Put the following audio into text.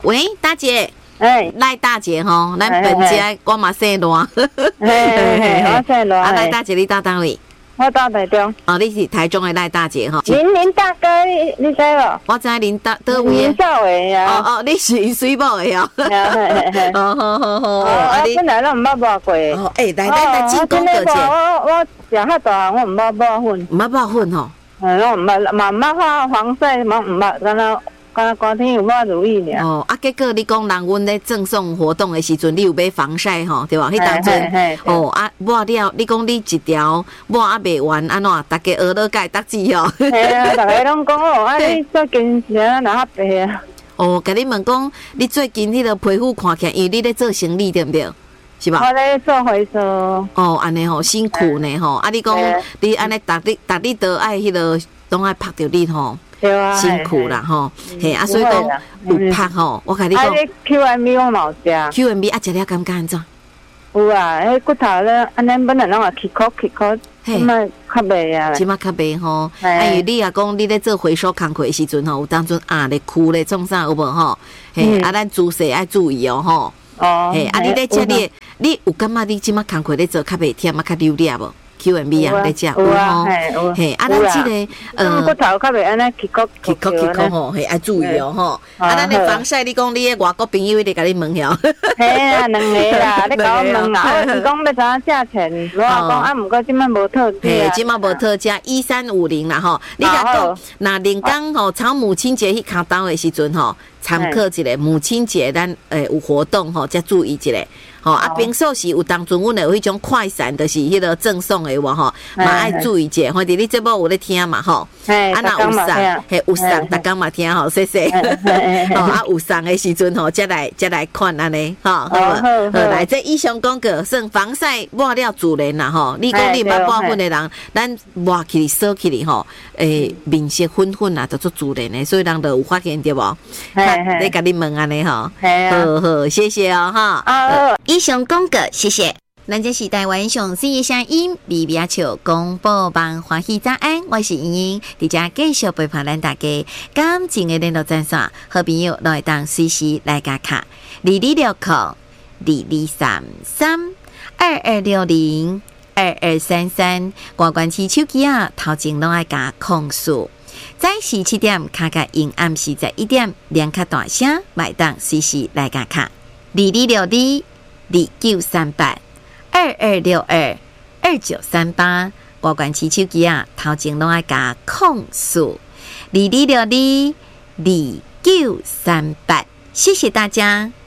喂，大姐。赖大姐吼，咱本家我嘛姓罗， 我姓罗。 赖大姐，你到单位？ 我到台中。 哦，你是台中的赖大姐吼。 林大哥，你知无？ 我知林大倒位。 林少伟啊。 哦，你是因水某的哦。 好。你本来都唔捌摸过。 哦，来进攻个姐。 我食遐大，我唔捌摸粉。 唔捌摸粉吼。 我唔捌，嘛唔捌画防晒，嘛唔捌，敢寒天有抹如意尔。 哦，结果你讲人阮咧赠送活动的时阵，你有买防晒吼，对吧？迄当阵抹了，你讲你一条抹未完，安怎？大家学了解得志哦。 大家拢讲你最近是哪较白啊？ 甲你问讲，你最近迄个皮肤看起来，因为你咧做生理对不对？是吧？ 我咧做回收。 安尼吼辛苦呢吼，你讲你安尼逐日都爱迄个，拢爱拍着你吼。辛苦啦吼，所以讲有拍吼，我甲你讲。 QMB 我冇食。 QMB 食了感觉安怎？ 有啊，迄骨头咧，安尼本来拢起壳，即摆较袂啊。 即摆较袂吼，因为你也讲你咧做回收工课的时阵吼，有当阵咧哭咧创啥有无吼？咱姿势爱注意哦吼。你咧食你有感觉你即摆工课咧做较袂忝较溜达无？QMB 啊，咧食有吼，咱即个骨头较袂安尼起壳吼，爱注意哦吼。咱的防晒，你讲你的外国朋友一直甲你问晓。 两个啦，你甲我问啊，我是讲要知影价钱，我讲毋过即摆无特价。 即摆无特价1350啦吼。你甲讲，那连讲吼，朝母亲节去卡刀的时阵吼，参考一下母亲节咱有活动吼，才注意一下。平数是有当阵，阮会有迄种快闪，就是迄个赠送的哇吼，嘛爱注意者。反正你这部有咧听嘛吼，那有送，有送，大家嘛听吼，谢谢。有送的时阵吼，再来看安尼，好，来这以上讲过，算防晒抹了自然啦吼。你讲你捌抹粉的人，咱抹起哩扫起哩吼，面色粉粉啊，就做自然的，所以人就有发现对无？你甲你问安尼吼，好，谢谢哦哈。以上广告，谢谢。咱这是台湾上新的声音，微微笑广播网欢喜早安，我是莹莹，伫遮继续陪伴咱大家。感情的联络专线，好朋友都会当随时来加卡2260223322602233，挂关起手机啊，头前拢爱加控诉。早时7点卡卡因暗时在1点，连卡大声，买当随时来加卡2262293822622938，挂关起手机啊，头前拢爱加控诉22622938，谢谢大家。